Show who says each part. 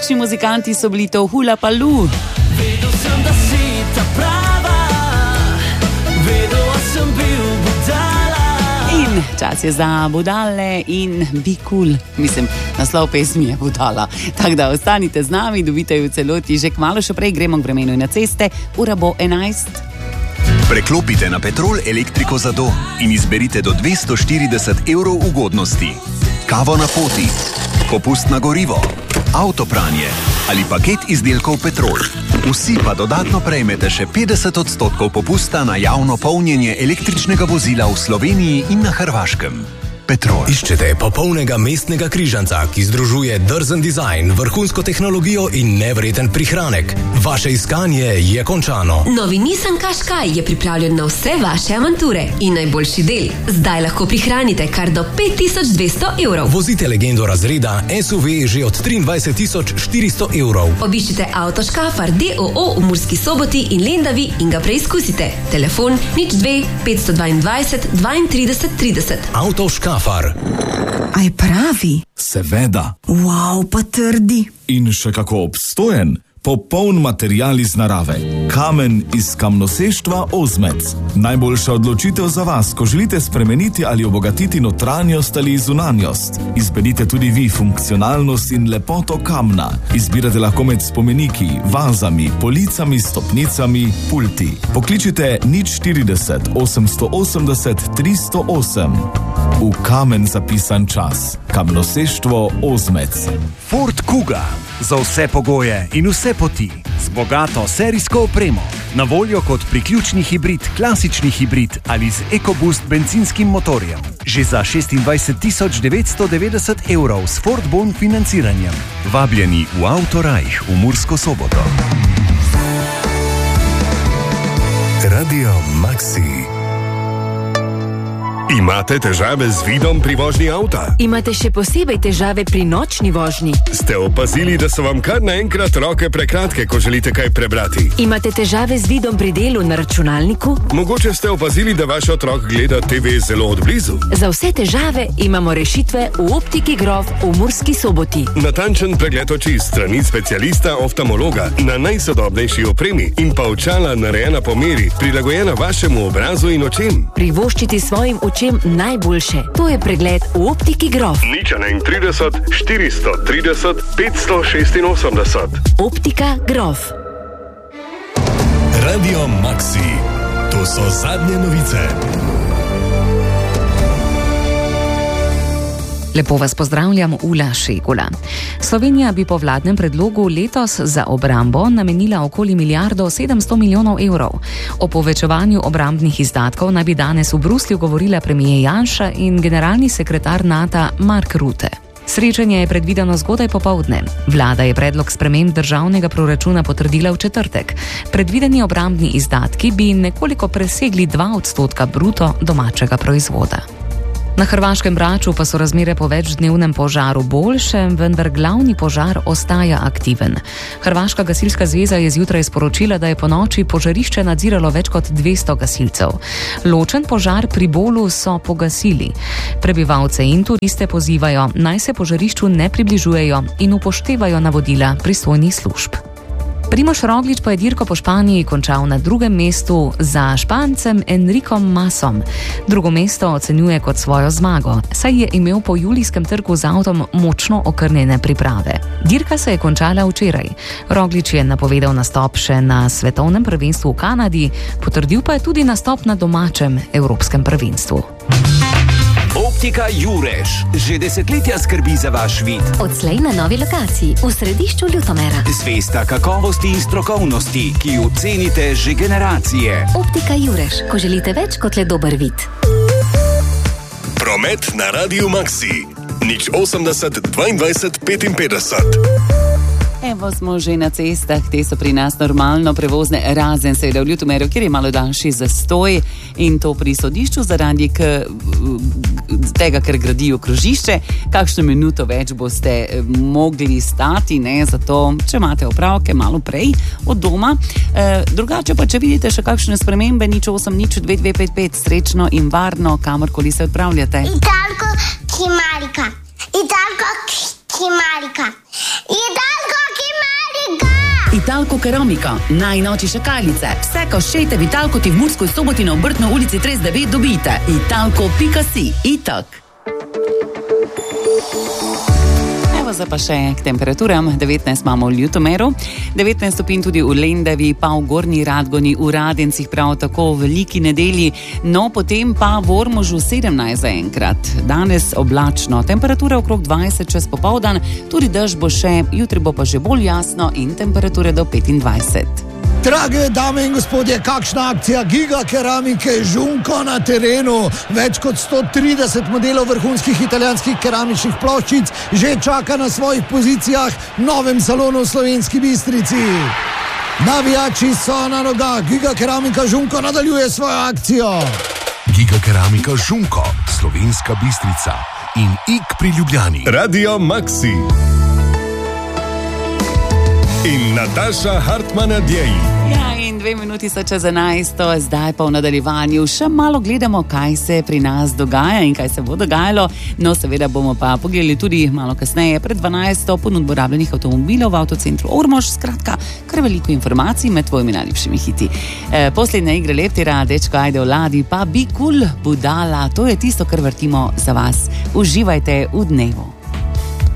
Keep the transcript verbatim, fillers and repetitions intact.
Speaker 1: Zvočni muzikanti so bili to Hula Palu.
Speaker 2: Vedel sem, da si ta prava, vedel sem bil budala.
Speaker 1: In čas je za budale in be cool. Mislim, naslov pesmi je budala. Tako da ostanite z nami, dobite v celoti že kmalu, še prej gremo k vremenu in na ceste. Ura bo enajst.
Speaker 3: Preklopite na Petrol elektriko za dom in izberite do dvesto štirideset evrov ugodnosti. Kavo na poti, popust na gorivo, avtopranje ali paket izdelkov Petrol. Vsi pa dodatno prejmete še petdeset odstotkov popusta na javno polnjenje električnega vozila v Sloveniji in na Hrvaškem. Petrol.
Speaker 4: Iščete popolnega mestnega križanca, ki združuje drzen dizajn, vrhunsko tehnologijo in nevreten prihranek. Vaše iskanje je končano.
Speaker 5: Novi Nissan Qashqai je pripravljen na vse vaše avanture in najboljši del. Zdaj lahko prihranite kar do pet tisoč dvesto evrov.
Speaker 4: Vozite legendo razreda S U V že od triindvajset tisoč štiristo evrov.
Speaker 5: Obiščite Avto Škafar D O O v Murski Soboti in Lendavi in ga preizkusite. Telefon nič dve petsto dvaindvajset dvaintrideset trideset.
Speaker 4: Avto Škafar.
Speaker 6: Aj pravi?
Speaker 7: Seveda.
Speaker 6: Wow, pa trdi.
Speaker 7: In še kako obstojen. Popoln material iz narave. Kamen iz kamnoseštva Ozmec. Najboljša odločitev za vas, ko želite spremeniti ali obogatiti notranjost ali zunanjost. Izberite tudi vi funkcionalnost in lepoto kamna. Izbirate lahko med spomeniki, vazami, policami, stopnicami, pulti. Pokličite nič štirideset osemsto osemdeset tristo osem. V kamen zapisan čas. Kamnoseštvo Ozmec.
Speaker 8: Ford Kuga. Za vse pogoje in vse poti. Z bogato serijsko opremo. Na voljo kot priključni hibrid, klasični hibrid ali z EcoBoost bencinskim motorjem. Že za šestindvajset tisoč devetsto devetdeset evrov s Ford Bon financiranjem. Vabljeni v Autorajh v Mursko Soboto.
Speaker 4: Radio Maxi.
Speaker 9: Imate težave z vidom pri vožnji avta?
Speaker 10: Imate še posebej težave pri nočni vožnji?
Speaker 9: Ste opazili, da so vam kar naenkrat roke prekratke, ko želite kaj prebrati?
Speaker 10: Imate težave z vidom pri delu na računalniku?
Speaker 9: Mogoče ste opazili, da vaš otrok gleda T V zelo odblizu?
Speaker 10: Za vse težave imamo rešitve v Optiki Grof v Murski Soboti.
Speaker 9: Natančen pregled oči strani specialista oftalmologa na najsodobnejši opremi in pa očala narejena po meri, prilagojena vašemu obrazu in očem.
Speaker 10: Privoščiti svojim očem najboljše. To je pregled v Optiki Grof.
Speaker 9: nič enaintrideset štiristo trideset petsto šestinosemdeset.
Speaker 10: Optika Grof.
Speaker 4: Radio Maxi. To so zadnje novice.
Speaker 11: Lepo vas pozdravljam, Ula Šegula. Slovenija bi po vladnem predlogu letos za obrambo namenila okoli milijardo sedemsto milijonov evrov. O povečevanju obrambnih izdatkov naj bi danes v Bruslju govorila premier Janša in generalni sekretar NATO Mark Rutte. Srečanje je predvideno zgodaj popoldne. Vlada je predlog sprememb državnega proračuna potrdila v četrtek. Predvideni obrambni izdatki bi nekoliko presegli dva odstotka bruto domačega proizvoda. Na hrvaškem Braču pa so razmere po večdnevnem požaru boljše, vendar glavni požar ostaja aktiven. Hrvaška gasilska zveza je zjutraj sporočila, da je po noči požarišče nadziralo več kot dvesto gasilcev. Ločen požar pri Bolu so pogasili. Prebivalce in turiste pozivajo, naj se požarišču ne približujejo in upoštevajo navodila pristojnih služb. Primož Roglič pa je dirko po Španiji končal na drugem mestu za Špancem Enricom Masom. Drugo mesto ocenjuje kot svojo zmago, saj je imel po julijskem trku z avtom močno okrnjene priprave. Dirka se je končala včeraj. Roglič je napovedal nastop še na svetovnem prvenstvu v Kanadi, potrdil pa je tudi nastop na domačem evropskem prvenstvu.
Speaker 12: Optika Jureš že desetletja skrbi za vaš vid.
Speaker 13: Odslej na novi lokaciji v središču Ljutomera.
Speaker 12: Zvesta kakovosti in strokovnosti, ki jo cenite že generacije.
Speaker 13: Optika Jureš, ko želite več kot le dober vid.
Speaker 9: Promet na Radio Maxi. nič osemdeset dvaindvajset petinpetdeset.
Speaker 1: Evo smo že na cestah, te so pri nas normalno prevozne, razen seveda v Ljutomeru, kjer je malo daljši zastoj in to pri sodišču zaradi k, tega, ker gradijo krožišče. Kakšno minuto več boste mogli stati, ne, zato če imate opravke malo prej od doma. E, drugače pa, če vidite še kakšne spremembe, nič osem nič dve dve pet pet, srečno in varno, kamorkoli se odpravljate.
Speaker 14: Italko Kimarika, Italko Kimarika, Italko Kimarika.
Speaker 1: Italko keramika, najnovejše šakalice. Vse, ko šejte v Italko, ti v Murskoj Soboti na Obrtno ulici trideset devet dobite. italko pika si. Itak. Evo za pa še k temperaturam. devetnajst imamo v Ljutomeru, devetnajst stopinj tudi v Lendavi, pa v Gornji Radgoni, v Radencih prav tako, v Veliki Nedelji, no potem pa v Ormožu sedemnajst zaenkrat. Danes oblačno, temperatura okrog dvajset čez popoldan, tudi dež bo še, jutri bo pa že bolj jasno in temperature do petindvajset.
Speaker 14: Drage dame in gospodje, kakšna akcija Giga Keramike Žunko na terenu. Več kot sto trideset modelov vrhunskih italijanskih keramičnih ploščic že čaka na svojih pozicijah v novem salonu v Slovenski Bistrici. Navijači so na nogah, Giga Keramika Žunko nadaljuje svojo akcijo.
Speaker 15: Giga Keramika Žunko, Slovenska Bistrica in Ik pri Ljubljani.
Speaker 9: Radio Maxi in Nataša Hartmann-Adjei.
Speaker 1: Ja, in dve minuti so čez enajsto, zdaj pa v nadaljevanju še malo gledamo, kaj se pri nas dogaja in kaj se bo dogajalo. No, seveda bomo pa pogledali tudi malo kasneje, pred dvanajsto, ponudbo rabljenih avtomobilov v avtocentru Ormož. Skratka, kar veliko informacij med tvojimi najljubšimi hiti. E, poslednja igra Leptira, dečko ajde v ladi, pa Be Cool, Budala, to je tisto, kar vrtimo za vas. Uživajte v dnevu.